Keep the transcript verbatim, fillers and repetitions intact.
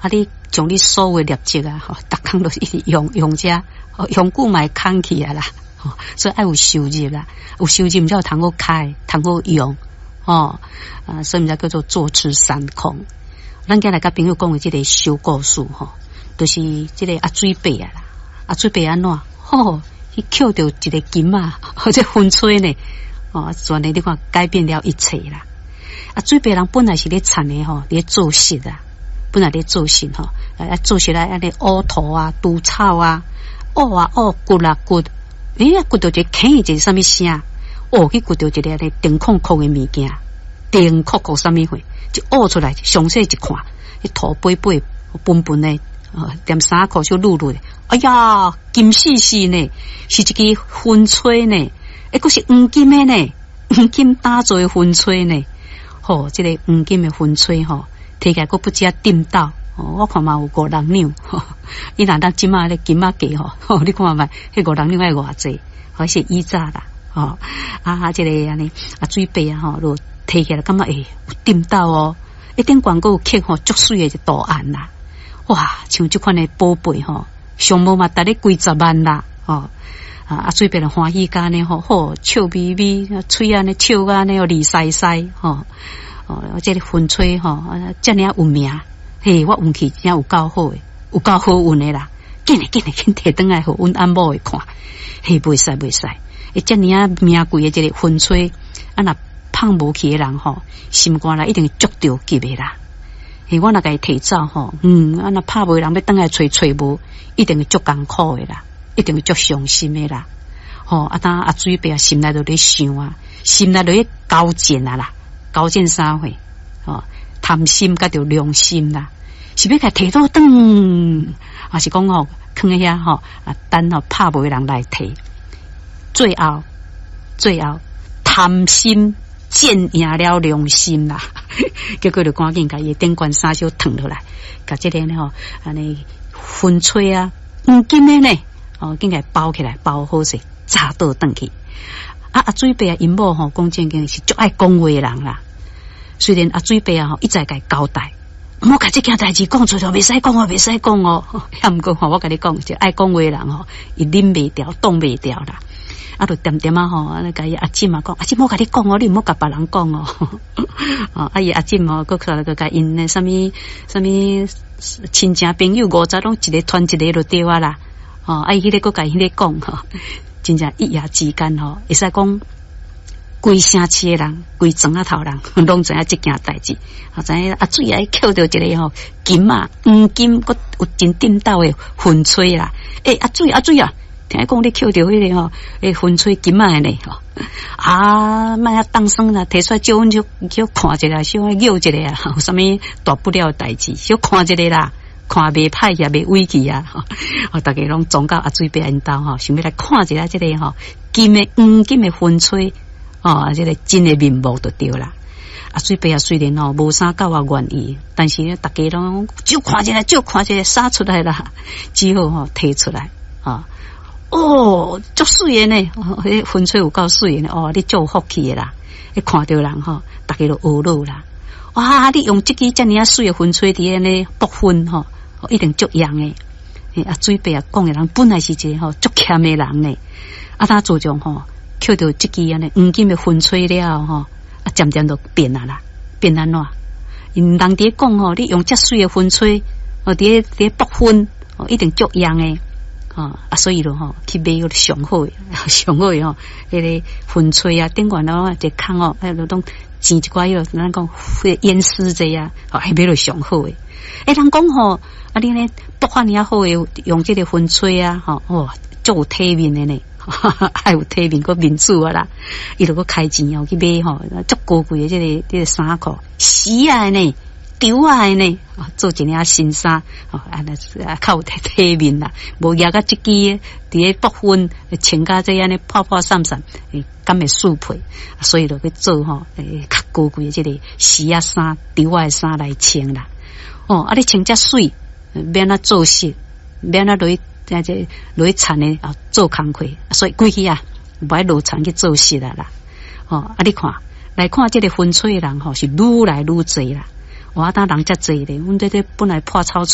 啊，你将你所有业绩啊，吼，逐工都一直用用遮，哦，用久嘛会空起啊啦，吼，所以爱有收入啦，有收入才有通好开，通好用，哦，啊，所以毋才叫做坐吃山空。咱今日甲朋友讲的这个小故事吼，就是这个阿水伯啊啦，阿水伯安怎？吼，伊捡到一个金啊，或者风吹呢，哦，转呢你看改变了一切啦。啊，水伯人本来是咧产的吼，咧做事啊，本来咧做事吼，啊做事来安尼乌土啊、除草啊、乌啊乌骨啊骨，诶，骨到一个坑一个什么声？哦，去骨到一个咧电空空的物件，电空空什么货？就挖出来，详细一看，迄土背背笨笨的，呃，踮衫裤就露露的。哎呀，金细细呢，是一个风吹呢，诶，佫是黄金的呢，黄金打造的风吹呢。吼、哦，这个黄金的风吹吼，摕起来佫不只掂到，哦，我看嘛有五六两，吼，伊若咱即马咧金仔价吼，吼，你看嘛，迄五六两爱偌济，还是以早啦，吼、哦，啊，这个安尼啊水伯啊吼，就摕起来感觉诶有掂到哦，一顶广告刻吼足水诶一图案啦，哇，像即款诶宝贝吼，上无嘛值咧几十万啦，吼、哦。啊！啊，水伯人欢喜干呢吼，吼笑眯眯，嘴安尼笑安尼哦，利塞塞吼，哦，这个风吹吼，遮尔有名，嘿，我运气真有够好诶，有够好运诶啦！紧诶紧诶紧摕转来互阮阿某诶看，嘿，袂使袂使，诶，遮尔名贵诶这个风吹，啊若胖无去诶人吼，心肝内一定足着急诶啦。嘿，我若甲伊摕走吼，嗯，啊若拍袂人要转来找找无，一定会足艰苦诶啦。一定会足伤心的啦，吼、哦！啊，当阿水伯心内就咧想啊，心内就咧高见啊啦，高见啥货？哦，贪心甲着良心啦，是要甲摕倒转，还是讲吼，囥喺遐吼啊，等吼拍袂人来摕，最后最后贪心战赢了良心啦，结果就赶紧甲伊顶冠衫袖脱落来，甲这个呢吼，安尼风吹啊，黄金的呢。哦，紧来包起来，包好势，炸倒转去。啊，阿水伯啊，因某吼讲正经是足爱讲话的人啦。虽然阿水伯啊吼一再甲伊交代，唔好甲这件代志讲出去，袂使讲哦，袂使讲哦。也毋过吼，我甲你讲，就爱讲话的人吼，伊忍袂掉，挡袂掉啦。啊，就点点啊吼，啊，甲伊阿姊嘛讲，阿姊唔好甲你讲哦，你唔好甲别人讲哦。哦，啊伊阿姊吼，佮佢佮甲因呢，什么什么亲戚朋友五十拢一个团一个就对啊啦。哦，啊，伊迄个佫甲伊迄个讲吼，真正一夜之间吼，会使讲规城市诶人，规庄仔头人，拢知影即件代志。啊，知影啊，水啊，捡到一个吼金啊，黄金佫有真顶斗诶风吹啦。诶、欸，啊水啊水啊，听讲你捡到迄个吼，诶风吹金啊呢吼。啊，莫啊当生啦，摕出来叫阮就叫看一下，小拗一下啊，有啥物大不了代志，小看一下啦。看袂歹也袂委屈啊！吼，大家拢总到阿水伯因兜吼，想要来看一下这个吼金的黄金的风吹哦，这个真的面目就对啦。阿水伯啊，虽然吼无啥够啊愿意，但是呢，大家拢就看一下，就看一下，杀出来啦，只好吼摕出来啊！哦，足水的呢，迄、哦、风吹有够水的哦，你足有福气的啦！你看到人吼，大家都学乐啦。哇！你用这支遮尔啊水的风吹伫安尼爆风吼。一定足样诶！啊，水伯啊，讲诶人本来是一个吼足欠诶人呢。啊，他自从吼捡到即支安尼黄金诶风吹了吼，啊，渐渐都变啊啦，变安怎？因人伫讲吼，你用遮水诶风吹，哦，伫伫北风，哦，一定足样诶。哦，啊，所以咯吼，去买个上好诶，上好诶吼，迄个风吹啊，顶悬咯，一空哦，哎，都钱一寡哟，咱讲迄烟丝这呀，哦，还买了上好诶。诶，人讲吼，啊，你呢，北法尔好诶，用这个风吹啊，吼，哦，足有体面诶呢，还有体面个面子啊啦，伊就个开钱哦去买吼，足高贵诶，这个这个衫裤，洗啊呢。丢啊呢，做一领新衫，哦，啊那啊较有体体面啦，无压甲即支伫咧北风，穿甲这样呢泡泡散散，诶，敢会适配，所以就去做吼，诶，较高贵的这个洗啊衫、丢啊衫来穿啦。哦，啊你穿遮水，免啊做事，免啊落去这这落去田的啊做工课，所以规气啊，无爱落田去做事啦啦。哦，啊你看，来看这个风吹的人吼，是愈来愈侪啦。我当人遮济咧，阮这这本来破草